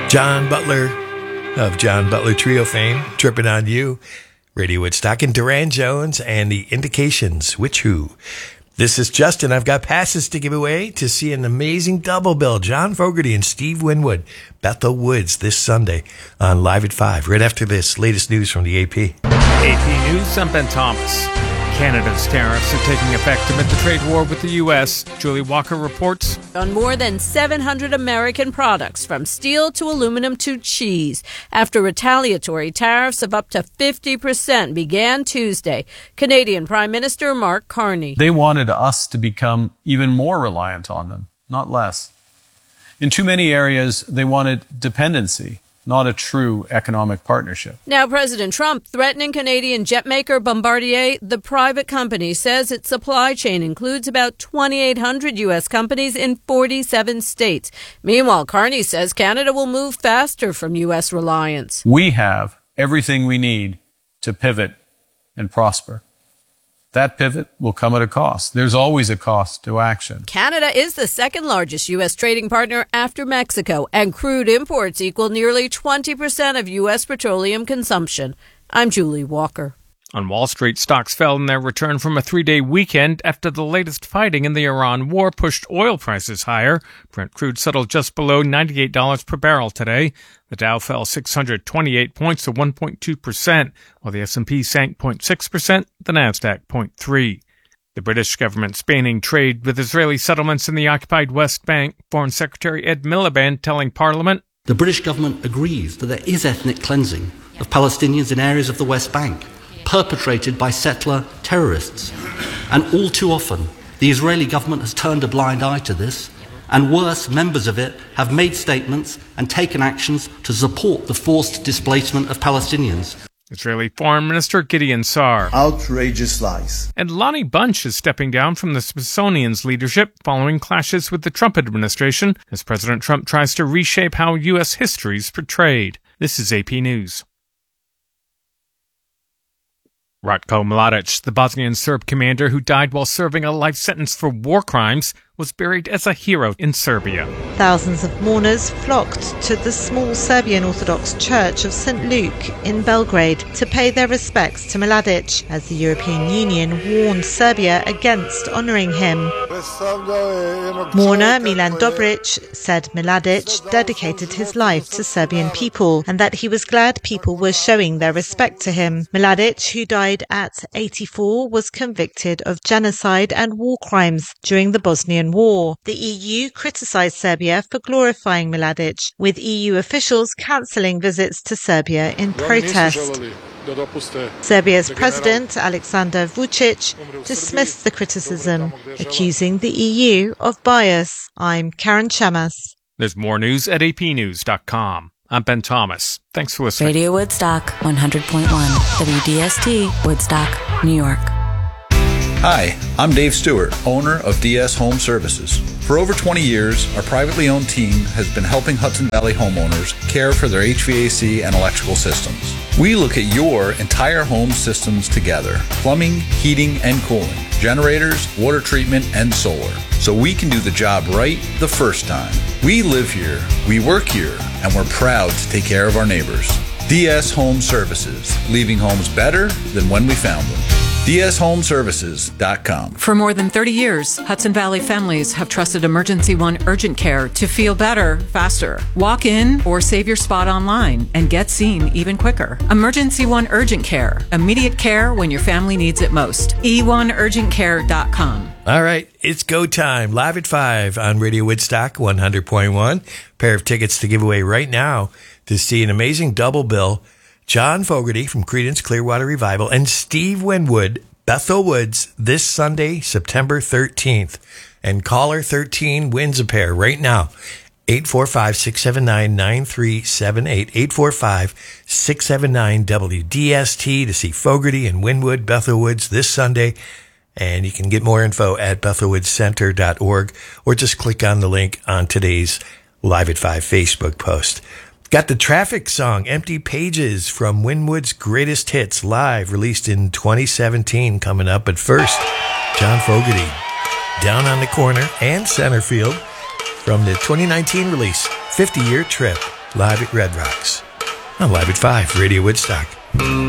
John Butler of John Butler Trio fame, Tripping on You, Radio Woodstock, and Duran Jones and the Indications, Which Who. This is Justin. I've got passes to give away to see an amazing double bill. John Fogerty and Steve Winwood, Bethel Woods, this Sunday on Live at 5. Right after this, latest news from the AP. AP News, I'm Ben Thomas. Canada's tariffs are taking effect amid the trade war with the U.S. Julie Walker reports. On more than 700 American products, from steel to aluminum to cheese, after retaliatory tariffs of up to 50% began Tuesday. Canadian Prime Minister Mark Carney. They wanted us to become even more reliant on them, not less. In too many areas, they wanted dependency, not a true economic partnership. Now, President Trump threatening Canadian jetmaker Bombardier. The private company says its supply chain includes about 2,800 U.S. companies in 47 states. Meanwhile, Carney says Canada will move faster from U.S. reliance. We have everything we need to pivot and prosper. That pivot will come at a cost. There's always a cost to action. Canada is the second largest U.S. trading partner after Mexico, and crude imports equal nearly 20% of U.S. petroleum consumption. I'm Julie Walker. On Wall Street, stocks fell in their return from a three-day weekend after the latest fighting in the Iran war pushed oil prices higher. Brent crude settled just below $98 per barrel today. The Dow fell 628 points to 1.2%, while the S&P sank 0.6%, the Nasdaq 0.3%. The British government spanning trade with Israeli settlements in the occupied West Bank. Foreign Secretary Ed Miliband telling Parliament, the British government agrees that there is ethnic cleansing of Palestinians in areas of the West Bank, perpetrated by settler terrorists. And all too often, the Israeli government has turned a blind eye to this, and worse, members of it have made statements and taken actions to support the forced displacement of Palestinians. Israeli Foreign Minister Gideon Sa'ar. Outrageous lies. And Lonnie Bunch is stepping down from the Smithsonian's leadership following clashes with the Trump administration as President Trump tries to reshape how U.S. history is portrayed. This is AP News. Ratko Mladic, the Bosnian Serb commander who died while serving a life sentence for war crimes, was buried as a hero in Serbia. Thousands of mourners flocked to the small Serbian Orthodox Church of St. Luke in Belgrade to pay their respects to Mladic, as the European Union warned Serbia against honouring him. Mourner Milan Dobric said Mladic dedicated his life to Serbian people and that he was glad people were showing their respect to him. Mladic, who died at 84, was convicted of genocide and war crimes during the Bosnian War. The EU criticised Serbia for glorifying Mladic, with EU officials cancelling visits to Serbia in protest. Serbia's President Aleksandar Vučić dismissed the criticism, accusing the EU of bias. I'm Karen Chamas. There's more news at apnews.com. I'm Ben Thomas. Thanks for listening. Radio Woodstock 100.1, WDST, Woodstock, New York. Hi, I'm Dave Stewart, owner of DS Home Services. For over 20 years, our privately owned team has been helping Hudson Valley homeowners care for their HVAC and electrical systems. We look at your entire home systems together: plumbing, heating, and cooling, generators, water treatment, and solar, so we can do the job right the first time. We live here, we work here, and we're proud to take care of our neighbors. DS Home Services, leaving homes better than when we found them. DSHomeservices.com. For more than 30 years, Hudson Valley families have trusted Emergency One Urgent Care to feel better, faster. Walk in or save your spot online and get seen even quicker. Emergency One Urgent Care. Immediate care when your family needs it most. E1UrgentCare.com. All right, it's go time. Live at 5 on Radio Woodstock 100.1. Pair of tickets to give away right now to see an amazing double bill. John Fogerty from Creedence Clearwater Revival and Steve Winwood, Bethel Woods, this Sunday, September 13th. And caller 13 wins a pair right now. 845-679-9378. 845-679-WDST to see Fogerty and Winwood, Bethel Woods this Sunday. And you can get more info at bethelwoodscenter.org or just click on the link on today's Live at 5 Facebook post. Got the Traffic song, Empty Pages, from Winwood's Greatest Hits, live, released in 2017, coming up. But first, John Fogerty, Down on the Corner and Center Field, from the 2019 release, 50-Year Trip. live at Red Rocks on Live at 5 Radio Woodstock.